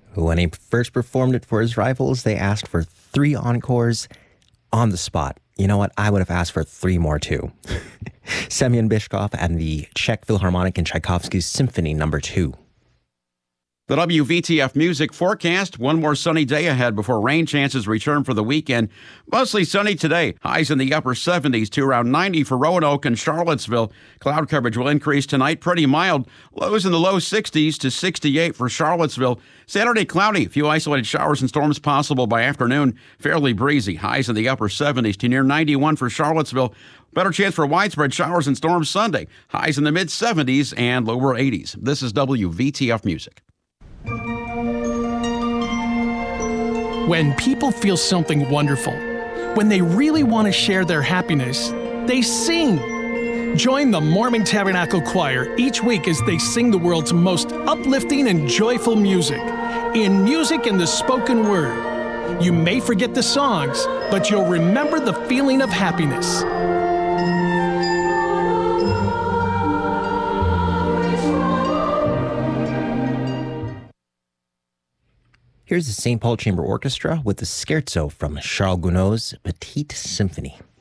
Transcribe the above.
When he first performed it for his rivals, they asked for 3 encores on the spot. You know what? I would have asked for 3 more too. Semyon Bychkov and the Czech Philharmonic in Tchaikovsky's Symphony No. 2. The WVTF music forecast. One more sunny day ahead before rain chances return for the weekend. Mostly sunny today. Highs in the upper 70s to around 90 for Roanoke and Charlottesville. Cloud coverage will increase tonight. Pretty mild. Lows in the low 60s to 68 for Charlottesville. Saturday cloudy. A few isolated showers and storms possible by afternoon. Fairly breezy. Highs in the upper 70s to near 91 for Charlottesville. Better chance for widespread showers and storms Sunday. Highs in the mid 70s and lower 80s. This is WVTF music. When people feel something wonderful, when they really want to share their happiness, they sing. Join the Mormon Tabernacle Choir each week as they sing the world's most uplifting and joyful music, in music and the spoken word. You may forget the songs, but you'll remember the feeling of happiness. Here's the St. Paul Chamber Orchestra with the scherzo from Charles Gounod's Petite Symphony.